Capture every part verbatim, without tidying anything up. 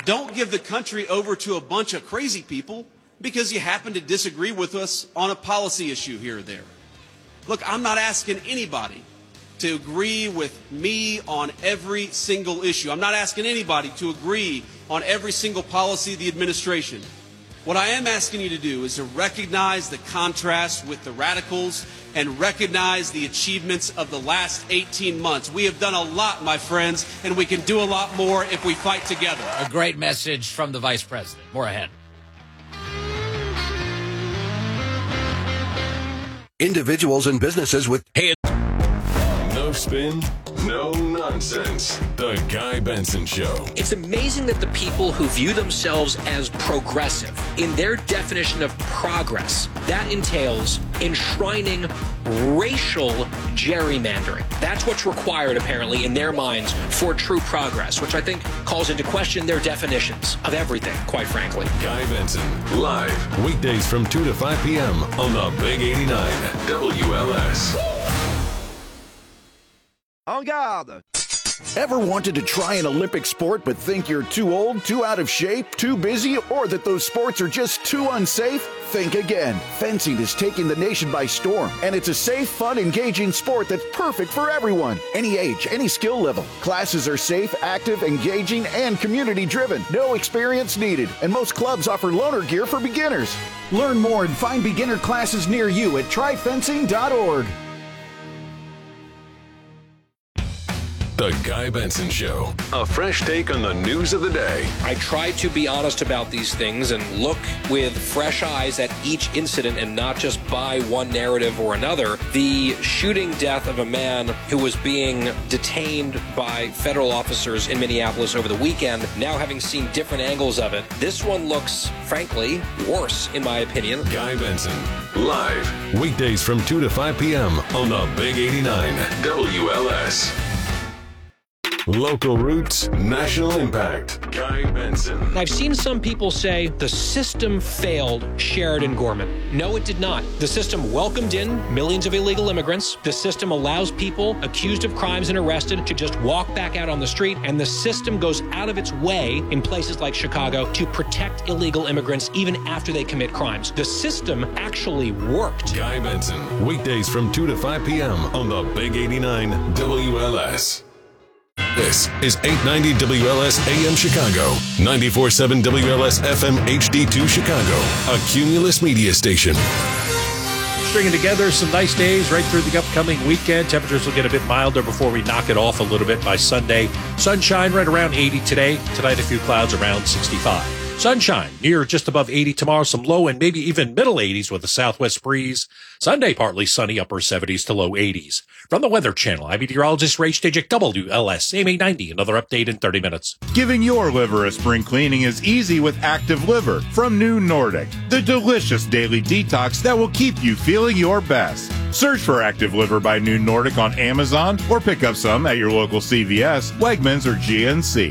Don't give the country over to a bunch of crazy people because you happen to disagree with us on a policy issue here or there. Look, I'm not asking anybody to agree with me on every single issue. I'm not asking anybody to agree on every single policy of the administration. What I am asking you to do is to recognize the contrast with the radicals and recognize the achievements of the last eighteen months. We have done a lot, my friends, and we can do a lot more if we fight together. A great message from the Vice President. More ahead. Individuals and businesses with hey. No spin, no nonsense. The Guy Benson Show. It's amazing that the people who view themselves as progressive, in their definition of progress, that entails enshrining racial gerrymandering. That's what's required, apparently, in their minds for true progress, which I think calls into question their definitions of everything, quite frankly. Guy Benson, live, weekdays from two to five p.m. on the Big eighty-nine W L S. En garde! Ever wanted to try an Olympic sport but think you're too old, too out of shape, too busy, or that those sports are just too unsafe? Think again. Fencing is taking the nation by storm, and it's a safe, fun, engaging sport that's perfect for everyone. Any age, any skill level. Classes are safe, active, engaging, and community-driven. No experience needed, and most clubs offer loaner gear for beginners. Learn more and find beginner classes near you at try fencing dot org. The Guy Benson Show. A fresh take on the news of the day. I try to be honest about these things and look with fresh eyes at each incident and not just buy one narrative or another. The shooting death of a man who was being detained by federal officers in Minneapolis over the weekend, now having seen different angles of it, this one looks, frankly, worse, in my opinion. Guy Benson, live, weekdays from two to five p.m. on the Big eighty-nine W L S. Local roots, national impact. Guy Benson. I've seen some people say the system failed Sheridan Gorman. No, it did not. The system welcomed in millions of illegal immigrants. The system allows people accused of crimes and arrested to just walk back out on the street. And the system goes out of its way in places like Chicago to protect illegal immigrants even after they commit crimes. The system actually worked. Guy Benson. Weekdays from two to five p.m. on the Big eighty-nine W L S. This is eight ninety W L S A M Chicago, ninety-four point seven W L S F M H D two Chicago, a Cumulus media station. Stringing together some nice days right through the upcoming weekend. Temperatures will get a bit milder before we knock it off a little bit by Sunday. Sunshine right around eighty today. Tonight, a few clouds around sixty-five. Sunshine near just above eighty tomorrow, some low and maybe even middle eighties with a southwest breeze. Sunday, partly sunny, upper seventies to low eighties. From the Weather Channel, I'm meteorologist Ray Stajic, W L S, A M eight ninety. Another update in thirty minutes. Giving your liver a spring cleaning is easy with Active Liver from New Nordic, the delicious daily detox that will keep you feeling your best. Search for Active Liver by New Nordic on Amazon or pick up some at your local C V S, Wegmans, or G N C.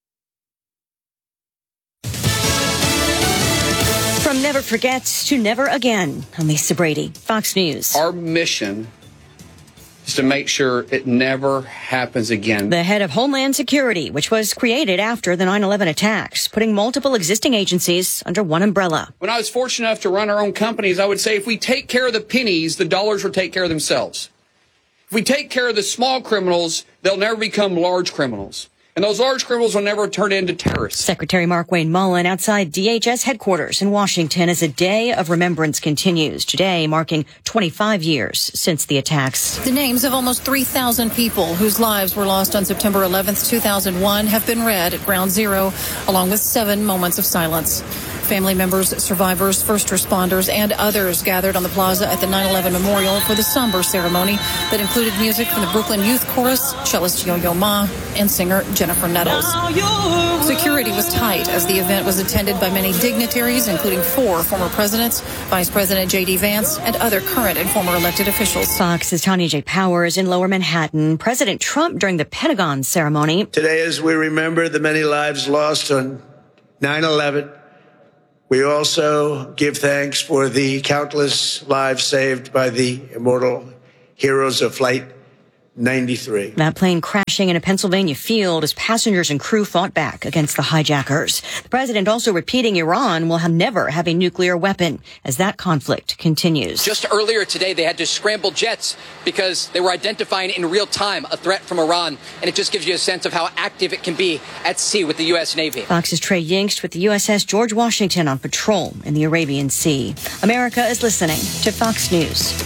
From Never Forget to Never Again, I'm Lisa Brady, Fox News. Our mission is to make sure it never happens again. The head of Homeland Security, which was created after the nine eleven attacks, putting multiple existing agencies under one umbrella. When I was fortunate enough to run our own companies, I would say if we take care of the pennies, the dollars will take care of themselves. If we take care of the small criminals, they'll never become large criminals. And those large criminals will never turn into terrorists. Secretary Mark Wayne Mullen outside D H S headquarters in Washington as a day of remembrance continues. Today marking twenty-five years since the attacks. The names of almost three thousand people whose lives were lost on September eleventh, two thousand one have been read at Ground Zero, along with seven moments of silence. Family members, survivors, first responders, and others gathered on the plaza at the nine eleven Memorial for the somber ceremony that included music from the Brooklyn Youth Chorus, cellist Yo-Yo Ma, and singer Jennifer Nettles. Security was tight as the event was attended by many dignitaries, including four former presidents, Vice President J D Vance, and other current and former elected officials. Fox's Tanya J. Powers in Lower Manhattan. President Trump during the Pentagon ceremony. Today, as we remember the many lives lost on nine eleven, we also give thanks for the countless lives saved by the immortal heroes of flight ninety-three. That plane crashing in a Pennsylvania field as passengers and crew fought back against the hijackers. The president also repeating Iran will have never have a nuclear weapon as that conflict continues. Just earlier today, they had to scramble jets because they were identifying in real time a threat from Iran. And it just gives you a sense of how active it can be at sea with the U S Navy. Fox's Trey Yingst with the U S S George Washington on patrol in the Arabian Sea. America is listening to Fox News.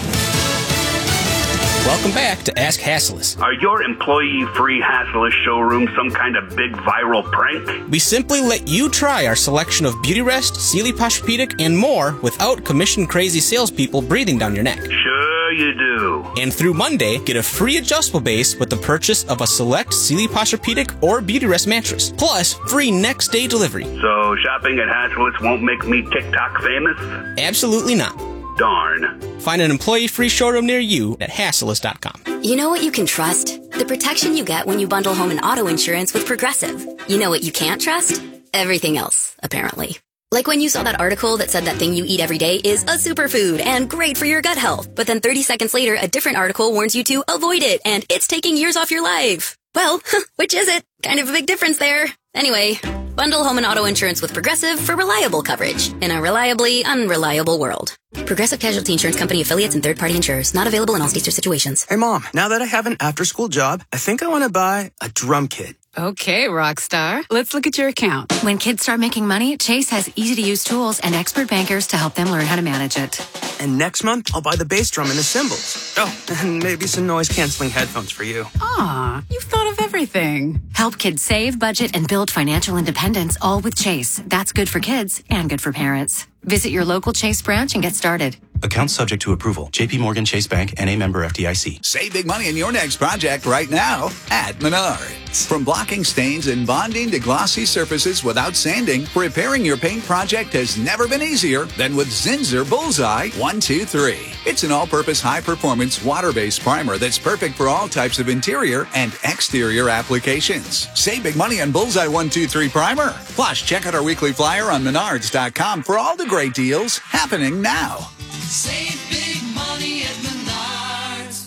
Welcome back to Ask Hasslis. Are your employee-free Hasslis showrooms some kind of big viral prank? We simply let you try our selection of Beauty Rest, Sealy Posturepedic, and more without commission-crazy salespeople breathing down your neck. Sure you do. And through Monday, get a free adjustable base with the purchase of a select Sealy Posturepedic or Beauty Rest mattress, plus free next-day delivery. So shopping at Hasslis won't make me TikTok famous? Absolutely not. Darn. Find an employee-free showroom near you at hasslis dot com. You know what you can trust? The protection you get when you bundle home and auto insurance with Progressive. You know what you can't trust? Everything else, apparently. Like when you saw that article that said that thing you eat every day is a superfood and great for your gut health. But then thirty seconds later, a different article warns you to avoid it and it's taking years off your life. Well, which is it? Kind of a big difference there. Anyway, bundle home and auto insurance with Progressive for reliable coverage in a reliably unreliable world. Progressive Casualty Insurance Company affiliates and third-party insurers. Not available in all states or situations. Hey, Mom, now that I have an after-school job, I think I want to buy a drum kit. Okay, Rockstar. Let's look at your account. When kids start making money, Chase has easy-to-use tools and expert bankers to help them learn how to manage it. And next month, I'll buy the bass drum and the cymbals. Oh, and maybe some noise-canceling headphones for you. Aw, you've thought of everything. Help kids save, budget, and build financial independence, all with Chase. That's good for kids and good for parents. Visit your local Chase branch and get started. Account subject to approval. J P Morgan Chase Bank, N A member F D I C. Save big money in your next project right now at Menards. From blocking stains and bonding to glossy surfaces without sanding, repairing your paint project has never been easier than with Zinsser Bullseye one two three. It's an all-purpose high-performance water-based primer that's perfect for all types of interior and exterior applications. Save big money on Bullseye one two three primer. Plus, check out our weekly flyer on menards dot com for all the great deals happening now. Save big money at Menards.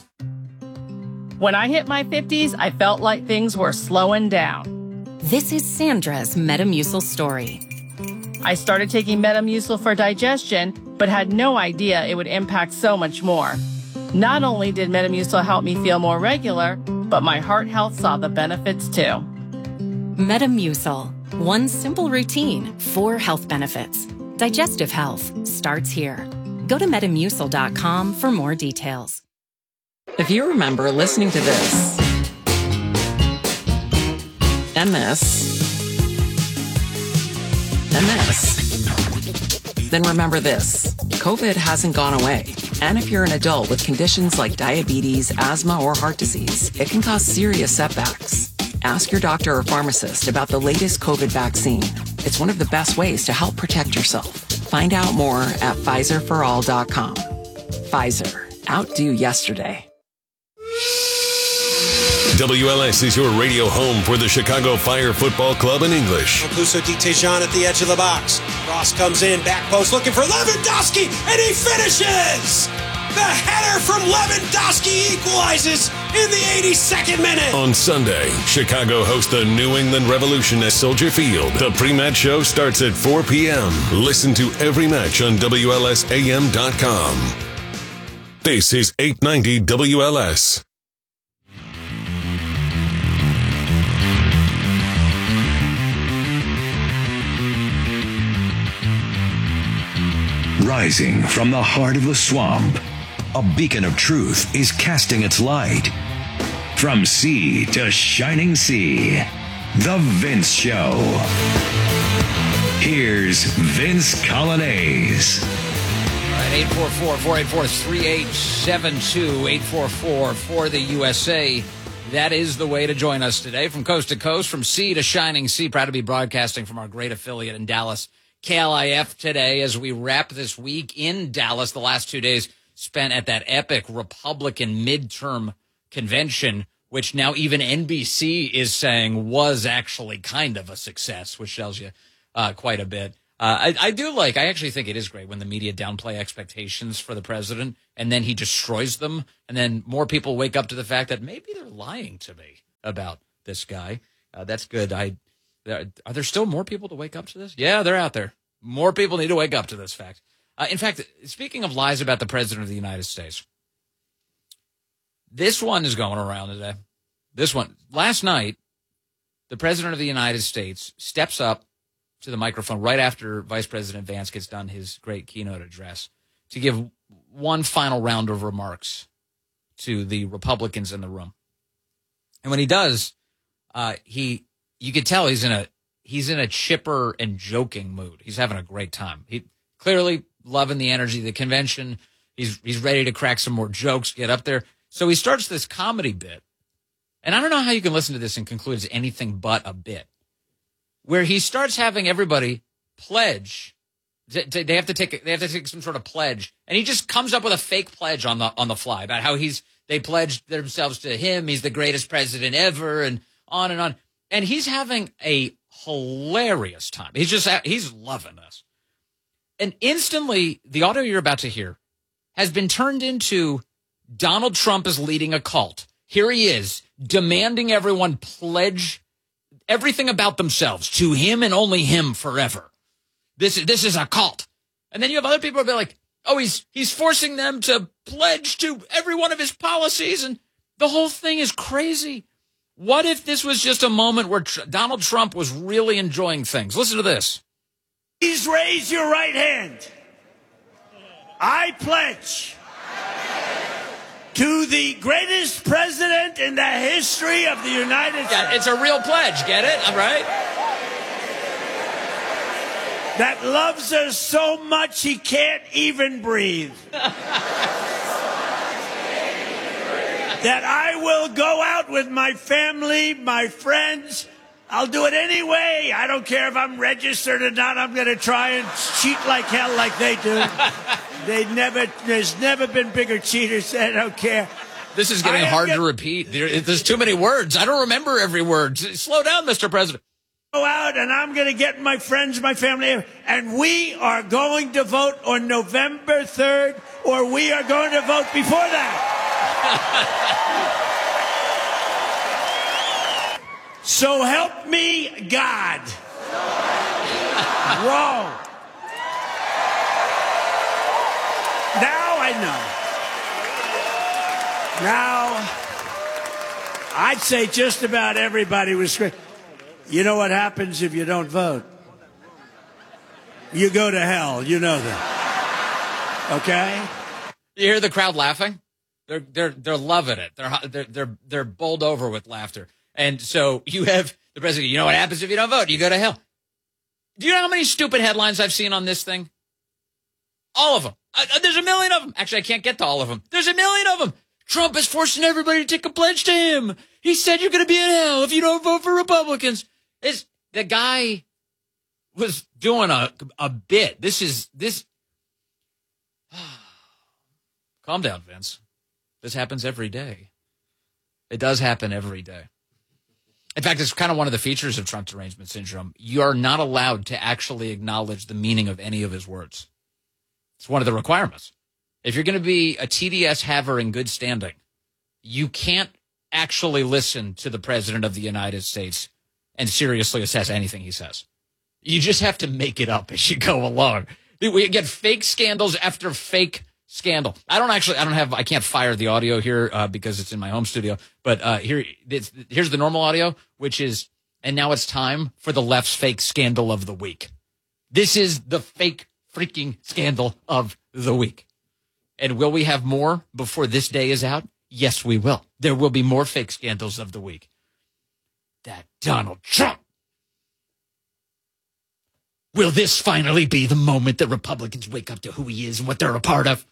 When I hit my fifties, I felt like things were slowing down. This is Sandra's Metamucil story. I started taking Metamucil for digestion, but had no idea it would impact so much more. Not only did Metamucil help me feel more regular, but my heart health saw the benefits too. Metamucil. One simple routine, four health benefits. Digestive health starts here. Go to metamucil dot com for more details. If you remember listening to this, and this, and this, then remember this. COVID hasn't gone away. And if you're an adult with conditions like diabetes, asthma, or heart disease, it can cause serious setbacks. Ask your doctor or pharmacist about the latest COVID vaccine. It's one of the best ways to help protect yourself. Find out more at Pfizer for all dot com. Pfizer. Outdo yesterday. W L S is your radio home for the Chicago Fire Football Club in English. Mapuso Di Tejan at the edge of the box. Ross comes in, back post looking for Lewandowski, and he finishes! The header from Lewandowski equalizes in the eighty-second minute. On Sunday, Chicago hosts the New England Revolution at Soldier Field. The pre-match show starts at four p.m. Listen to every match on W L S A M dot com. This is eight ninety W L S. Rising from the heart of the swamp, a beacon of truth is casting its light. From sea to shining sea, The Vince Show. Here's Vince Colonnese. All right, eight four four, four eight four, three eight seven two, eight four four for the U S A. That is the way to join us today. From coast to coast, from sea to shining sea. Proud to be broadcasting from our great affiliate in Dallas, K L I F, today as we wrap this week in Dallas. The last two days spent at that epic Republican midterm convention, which now even N B C is saying was actually kind of a success, which tells you uh, quite a bit. Uh, I, I do like, I actually think it is great when the media downplay expectations for the president and then he destroys them. And then more people wake up to the fact that maybe they're lying to me about this guy. Uh, that's good. I, are there still more people to wake up to this? Yeah, they're out there. More people need to wake up to this fact. Uh, in fact, speaking of lies about the president of the United States, this one is going around today. This one, last night, the president of the United States steps up to the microphone right after Vice President Vance gets done his great keynote address to give one final round of remarks to the Republicans in the room. And when he does, uh, he you could tell he's in a he's in a chipper and joking mood. He's having a great time. He clearly loving the energy of the convention. He's he's ready to crack some more jokes, get up there. So he starts this comedy bit. And I don't know how you can listen to this and conclude it's anything but a bit, where he starts having everybody pledge. They have to take they have to take some sort of pledge, and he just comes up with a fake pledge on the on the fly about how he's they pledged themselves to him. He's the greatest president ever, and on and on. And he's having a hilarious time. He's just he's loving this. And instantly, the audio you're about to hear has been turned into Donald Trump is leading a cult. Here he is demanding everyone pledge everything about themselves to him and only him forever. This is, this is a cult. And then you have other people who be like, oh, he's, he's forcing them to pledge to every one of his policies. And the whole thing is crazy. What if this was just a moment where Tr- Donald Trump was really enjoying things? Listen to this. Please raise your right hand. I pledge to the greatest president in the history of the United States. Yeah, it's a real pledge. Get it? All right. That loves us so much he can't even breathe. That I will go out with my family, my friends. I'll do it anyway. I don't care if I'm registered or not. I'm going to try and cheat like hell like they do. They never, there's never been bigger cheaters. I don't care. This is getting hard to repeat. There, there's too many words. I don't remember every word. Slow down, Mister President. Go out and I'm going to get my friends, my family, and we are going to vote on November third, or we are going to vote before that. So help me God. Wrong. Now I know. Now, I'd say just about everybody was. You know what happens if you don't vote? You go to hell. You know that. Okay? You hear the crowd laughing? They're they're they're loving it. They're they're they're they're bowled over with laughter. And so you have the president. You know what happens if you don't vote? You go to hell. Do you know how many stupid headlines I've seen on this thing? All of them. I, there's a million of them. Actually, I can't get to all of them. There's a million of them. Trump is forcing everybody to take a pledge to him. He said you're going to be in hell if you don't vote for Republicans. It's, the guy was doing a a bit. This is this. Calm down, Vince. This happens every day. It does happen every day. In fact, it's kind of one of the features of Trump derangement syndrome. You are not allowed to actually acknowledge the meaning of any of his words. It's one of the requirements. If you're going to be a T D S haver in good standing, you can't actually listen to the president of the United States and seriously assess anything he says. You just have to make it up as you go along. We get fake scandals after fake scandal. I don't actually, I don't have, I can't fire the audio here uh, because it's in my home studio. But uh, here, it's, here's the normal audio, which is, and now it's time for the left's fake scandal of the week. This is the fake freaking scandal of the week. And will we have more before this day is out? Yes, we will. There will be more fake scandals of the week. That Donald Trump. Will this finally be the moment that Republicans wake up to who he is and what they're a part of?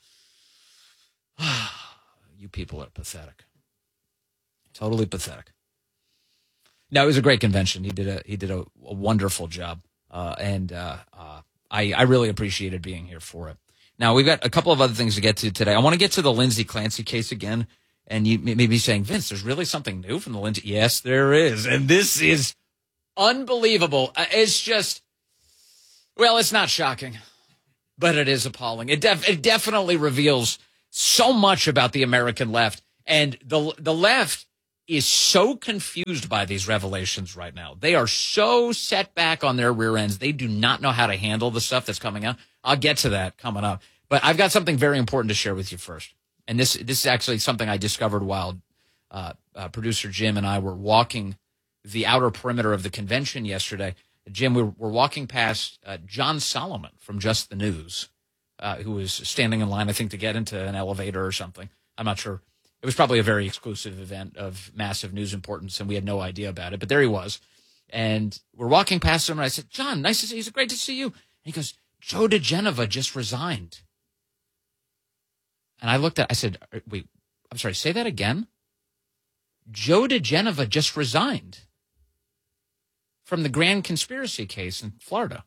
You people are pathetic. Totally pathetic. No, it was a great convention. He did a he did a, a wonderful job, uh, and uh, uh, I I really appreciated being here for it. Now we've got a couple of other things to get to today. I want to get to the Lindsay Clancy case again, and you may be saying, Vince, there's really something new from the Lindsay. Yes, there is, and this is unbelievable. It's just Well, it's not shocking, but it is appalling. It, def- it definitely reveals so much about the American left. And the the left is so confused by these revelations right now. They are so set back on their rear ends. They do not know how to handle the stuff that's coming out. I'll get to that coming up. But I've got something very important to share with you first. And this this is actually something I discovered while uh, uh, producer Jim and I were walking the outer perimeter of the convention yesterday. Jim, we were walking past uh, John Solomon from Just the News, uh, who was standing in line, I think, to get into an elevator or something. I'm not sure. It was probably a very exclusive event of massive news importance, and we had no idea about it. But there he was. And we're walking past him, and I said, John, nice to see you. He said, great to see you. And he goes, Joe diGenova just resigned. And I looked at I said, wait, I'm sorry, say that again? Joe diGenova just resigned from the grand conspiracy case in Florida.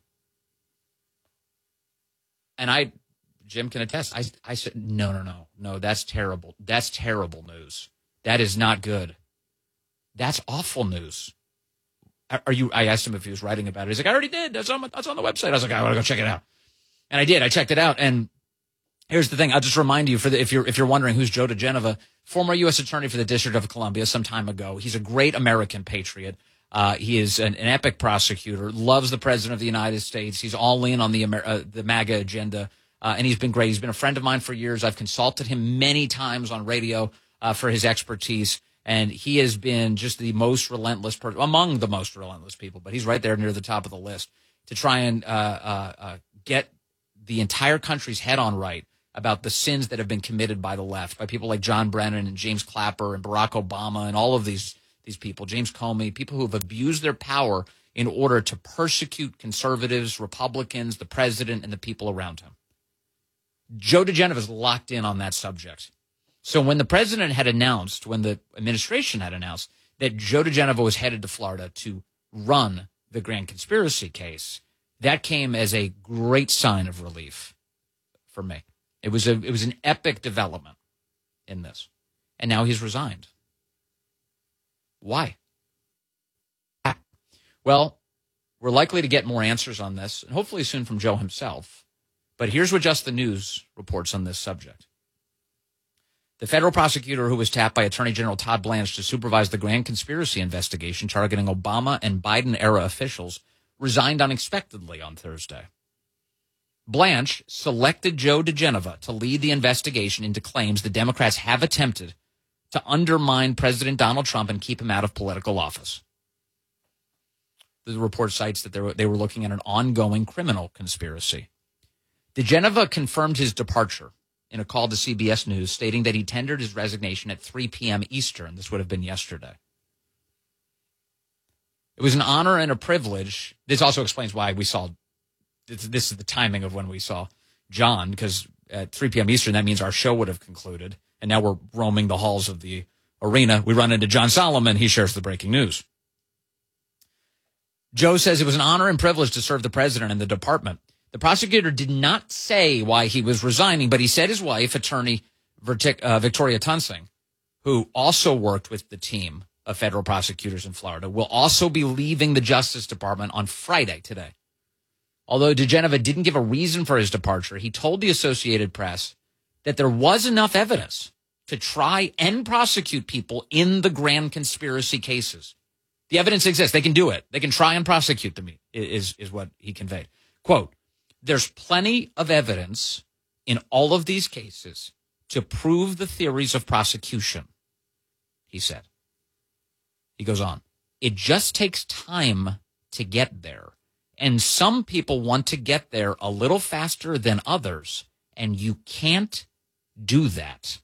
And I, Jim can attest, I, I said, no, no, no, no, that's terrible. That's terrible news. That is not good. That's awful news. Are you, I asked him if he was writing about it. He's like, I already did. That's on, that's on the website. I was like, I want to go check it out. And I did. I checked it out. And here's the thing. I'll just remind you, for the, if you're if you're wondering who's Joe diGenova, former U S attorney for the District of Columbia some time ago. He's a great American patriot. Uh, he is an, an epic prosecutor, loves the President of the United States. He's all in on the Amer- uh, the MAGA agenda, uh, and he's been great. He's been a friend of mine for years. I've consulted him many times on radio uh, for his expertise, and he has been just the most relentless person, among the most relentless people, but he's right there near the top of the list to try and uh, uh, uh, get the entire country's head on right about the sins that have been committed by the left, by people like John Brennan and James Clapper and Barack Obama and all of these these people, James Comey, people who have abused their power in order to persecute conservatives, Republicans, the president, and the people around him. Joe diGenova is locked in on that subject. So when the president had announced, when the administration had announced that Joe diGenova was headed to Florida to run the grand conspiracy case, that came as a great sign of relief for me. It was a it was an epic development in this. And now he's resigned. Why? Well, we're likely to get more answers on this, and hopefully soon from Joe himself. But here's what Just the News reports on this subject. The federal prosecutor who was tapped by Attorney General Todd Blanche to supervise the grand conspiracy investigation targeting Obama and Biden-era officials resigned unexpectedly on Thursday. Blanche selected Joe diGenova to lead the investigation into claims the Democrats have attempted to undermine President Donald Trump and keep him out of political office. The report cites that they were, they were looking at an ongoing criminal conspiracy. diGenova confirmed his departure in a call to C B S News, stating that he tendered his resignation at three p.m. Eastern. This would have been yesterday. It was an honor and a privilege. This also explains why we saw, this is the timing of when we saw John, because at three p.m. Eastern, that means our show would have concluded. And now we're roaming the halls of the arena. We run into John Solomon. He shares the breaking news. Joe says it was an honor and privilege to serve the president and the department. The prosecutor did not say why he was resigning, but he said his wife, attorney Vertic- uh, Victoria Tunsing, who also worked with the team of federal prosecutors in Florida, will also be leaving the Justice Department on Friday today. Although diGenova didn't give a reason for his departure, he told the Associated Press that there was enough evidence to try and prosecute people in the grand conspiracy cases. The evidence exists. They can do it. They can try and prosecute them, is, is what he conveyed. Quote, there's plenty of evidence in all of these cases to prove the theories of prosecution, he said. He goes on, it just takes time to get there. And some people want to get there a little faster than others, and you can't do that.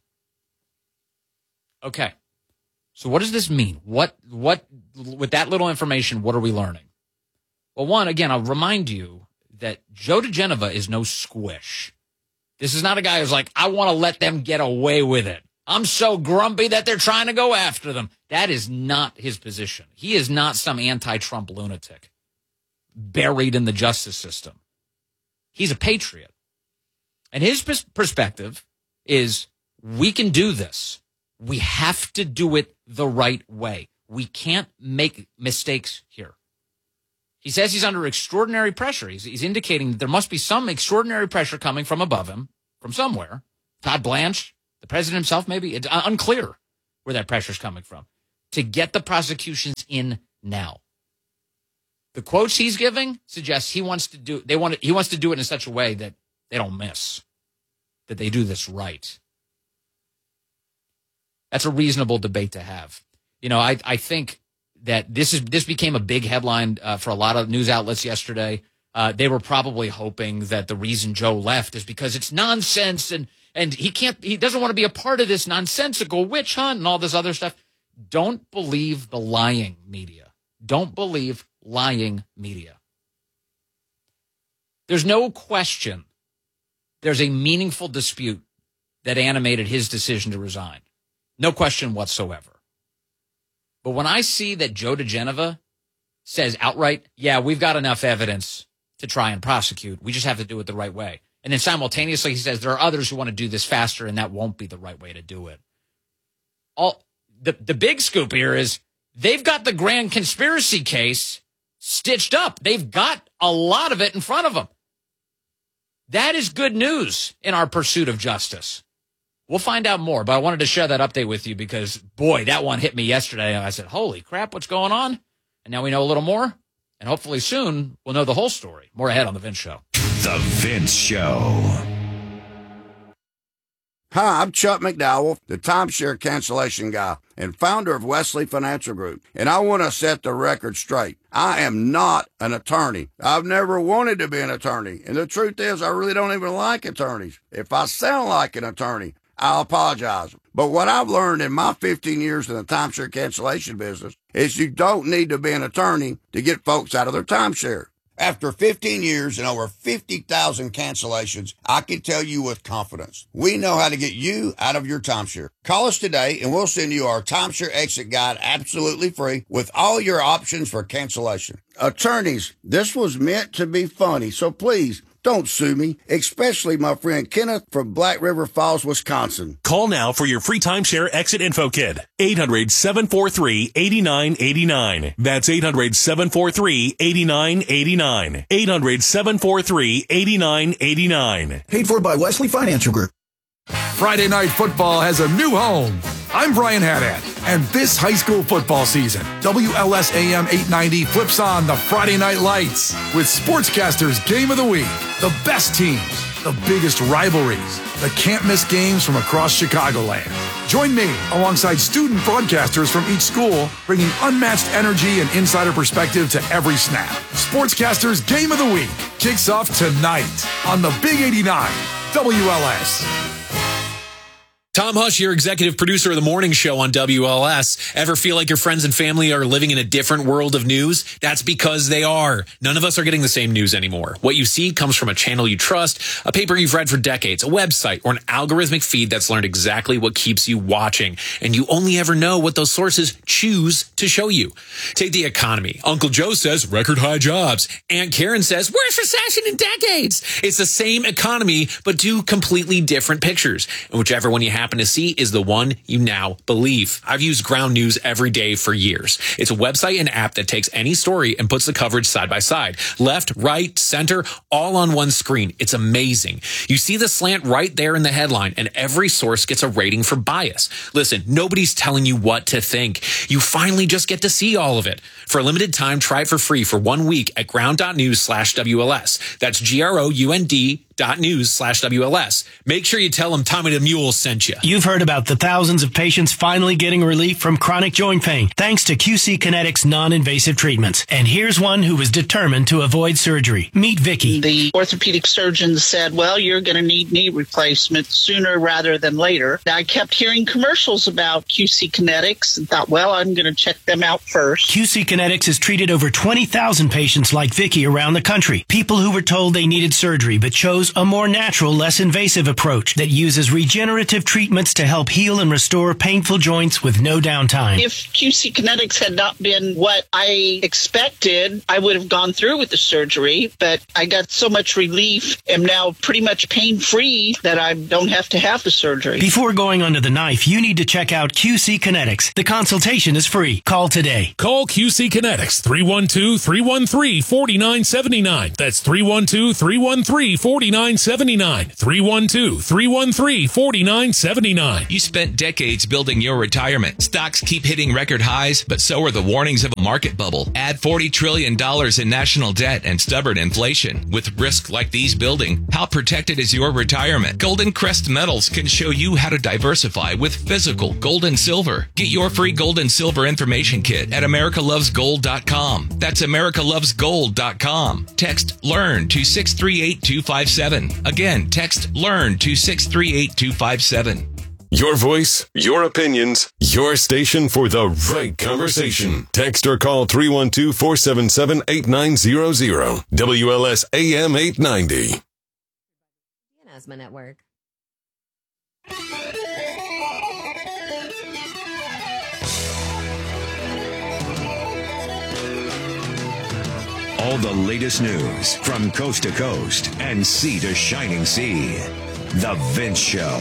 Okay. So what does this mean? What, what, with that little information, what are we learning? Well, one, again, I'll remind you that Joe diGenova is no squish. This is not a guy who's like, I want to let them get away with it. I'm so grumpy that they're trying to go after them. That is not his position. He is not some anti-Trump lunatic buried in the justice system. He's a patriot. And his pers- perspective is, we can do this. We have to do it the right way. We can't make mistakes here. He says he's under extraordinary pressure. He's, he's indicating that there must be some extraordinary pressure coming from above him, from somewhere. Todd Blanche, the president himself, maybe. It's unclear where that pressure's coming from, to get the prosecutions in now. The quotes he's giving suggest he wants to do they want to, he wants to do it in such a way that they don't miss, that they do this right. That's a reasonable debate to have. You know, I I think that this is this became a big headline uh, for a lot of news outlets yesterday. Uh, they were probably hoping that the reason Joe left is because it's nonsense and and he can't he doesn't want to be a part of this nonsensical witch hunt and all this other stuff. Don't believe the lying media. Don't believe lying media. There's no question there's a meaningful dispute that animated his decision to resign. No question whatsoever. But when I see that Joe DeGenova says outright, yeah, we've got enough evidence to try and prosecute, we just have to do it the right way. And then simultaneously he says there are others who want to do this faster and that won't be the right way to do it. All the, the big scoop here is they've got the grand conspiracy case stitched up. They've got a lot of it in front of them. That is good news in our pursuit of justice. We'll find out more, but I wanted to share that update with you because, boy, that one hit me yesterday. And I said, holy crap, what's going on? And now we know a little more. And hopefully soon we'll know the whole story. More ahead on The Vince Show. The Vince Show. Hi, I'm Chuck McDowell, the timeshare cancellation guy and founder of Wesley Financial Group. And I want to set the record straight. I am not an attorney. I've never wanted to be an attorney. And the truth is, I really don't even like attorneys. If I sound like an attorney, I'll apologize. But what I've learned in my fifteen years in the timeshare cancellation business is you don't need to be an attorney to get folks out of their timeshare. After fifteen years and over fifty thousand cancellations, I can tell you with confidence, we know how to get you out of your timeshare. Call us today and we'll send you our timeshare exit guide absolutely free with all your options for cancellation. Attorneys, this was meant to be funny, so please don't sue me, especially my friend Kenneth from Black River Falls, Wisconsin. Call now for your free timeshare exit info kit. eight hundred, seven four three, eight nine eight nine. That's eight hundred, seven four three, eight nine eight nine. eight hundred, seven four three, eight nine eight nine. Paid for by Wesley Financial Group. Friday Night Football has a new home. I'm Brian Haddad, and this high school football season, W L S A M eight ninety flips on the Friday Night Lights with Sportscasters Game of the Week, the best teams, the biggest rivalries, the can't-miss games from across Chicagoland. Join me alongside student broadcasters from each school, bringing unmatched energy and insider perspective to every snap. Sportscasters Game of the Week kicks off tonight on the Big eighty-nine W L S. Tom Hush, your executive producer of the morning show on W L S. Ever feel like your friends and family are living in a different world of news? That's because they are. None of us are getting the same news anymore. What you see comes from a channel you trust, a paper you've read for decades, a website, or an algorithmic feed that's learned exactly what keeps you watching. And you only ever know what those sources choose to show you. Take the economy. Uncle Joe says record high jobs. Aunt Karen says worst recession in decades. It's the same economy, but two completely different pictures. And whichever one you have happen to see is the one you now believe. I've used Ground News every day for years. It's a website and app that takes any story and puts the coverage side by side. Left, right, center, all on one screen. It's amazing. You see the slant right there in the headline, and every source gets a rating for bias. Listen, nobody's telling you what to think. You finally just get to see all of it. For a limited time, try it for free for one week at ground.news slash WLS. That's G-R-O-U-N-D dot news slash W L S. Make sure you tell them Tommy the Mule sent you. You've heard about the thousands of patients finally getting relief from chronic joint pain thanks to Q C Kinetics non-invasive treatments. And here's one who was determined to avoid surgery. Meet Vicky. The orthopedic surgeon said, well, you're going to need knee replacement sooner rather than later. I kept hearing commercials about Q C Kinetics and thought, well, I'm going to check them out first. Q C Kinetics has treated over twenty thousand patients like Vicky around the country. People who were told they needed surgery but chose chose a more natural, less invasive approach that uses regenerative treatments to help heal and restore painful joints with no downtime. If Q C Kinetics had not been what I expected, I would have gone through with the surgery, but I got so much relief, am now pretty much pain-free that I don't have to have the surgery. Before going under the knife, you need to check out Q C Kinetics. The consultation is free. Call today. Call Q C Kinetics, three one two, three one three, four nine seven nine. That's three one two, three one three, four nine seven nine. three one two, three one three, four nine seven nine. You spent decades building your retirement. Stocks keep hitting record highs, but so are the warnings of a market bubble. Add forty trillion dollars in national debt and stubborn inflation. With risk like these building, how protected is your retirement? Golden Crest Metals can show you how to diversify with physical gold and silver. Get your free gold and silver information kit at america loves gold dot com. That's america loves gold dot com. Text LEARN to six three eight two five seven. Again, text LEARN to six three eight two five seven. Your voice, your opinions, your station for the right conversation. Text or call three one two, four seven seven, eight nine zero zero. W L S A M eight ninety. Asthma Network. All the latest news from coast to coast and sea to shining sea. The Vince Show.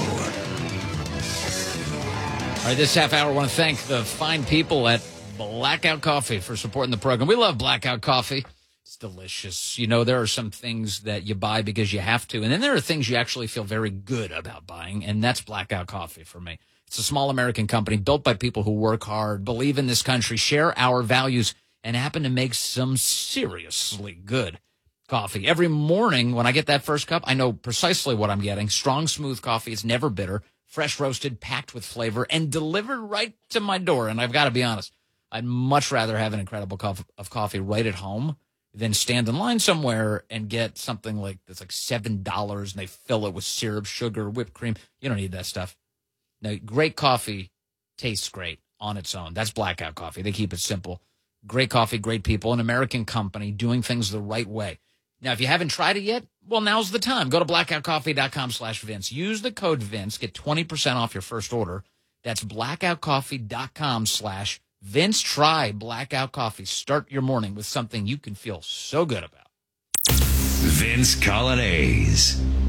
All right, this half hour, I want to thank the fine people at Blackout Coffee for supporting the program. We love Blackout Coffee. It's delicious. You know, there are some things that you buy because you have to, and then there are things you actually feel very good about buying, and that's Blackout Coffee for me. It's a small American company built by people who work hard, believe in this country, share our values, and happen to make some seriously good coffee. Every morning when I get that first cup, I know precisely what I'm getting. Strong, smooth coffee. It's never bitter, fresh roasted, packed with flavor, and delivered right to my door. And I've got to be honest, I'd much rather have an incredible cup of coffee right at home than stand in line somewhere and get something like that's like seven dollars and they fill it with syrup, sugar, whipped cream. You don't need that stuff. Now, great coffee tastes great on its own. That's Blackout Coffee. They keep it simple. Great coffee, great people, an American company doing things the right way. Now, if you haven't tried it yet, well, now's the time. Go to blackout coffee dot com slash Vince. Use the code Vince. Get twenty percent off your first order. That's blackout coffee dot com slash Vince. Try Blackout Coffee. Start your morning with something you can feel so good about. Vince Colonnese.